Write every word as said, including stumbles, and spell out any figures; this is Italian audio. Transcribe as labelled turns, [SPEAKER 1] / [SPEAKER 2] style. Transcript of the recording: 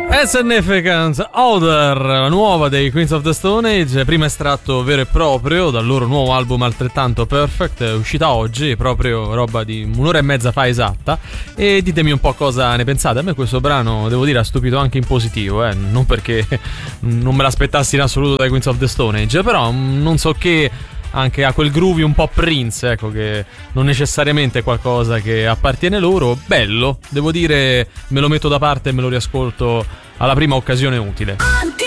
[SPEAKER 1] Significant Other, la nuova dei Queens of the Stone Age, primo estratto vero e proprio dal loro nuovo album altrettanto perfect, uscita oggi, proprio roba di un'ora e mezza fa esatta. E ditemi un po' cosa ne pensate. A me questo brano, devo dire, ha stupito anche in positivo, eh? Non perché non me l'aspettassi in assoluto dai Queens of the Stone Age, però non so che anche a quel groovy un po' Prince, ecco, che non necessariamente è qualcosa che appartiene loro. Bello, devo dire, me lo metto da parte e me lo riascolto alla prima occasione utile.